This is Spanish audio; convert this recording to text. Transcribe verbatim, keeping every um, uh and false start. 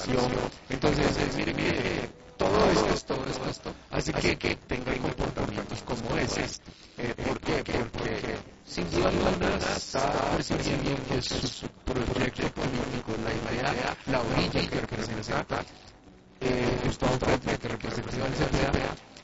tradición. Entonces, eh, mire que todo esto, todo esto, hace que, que tenga comportamientos como ese. Eh, ¿Por qué? Porque sin duda alguna está percibiendo que su proyecto político, la idea, la orilla que representa, eh, Gustavo Petro, que representa la C P A,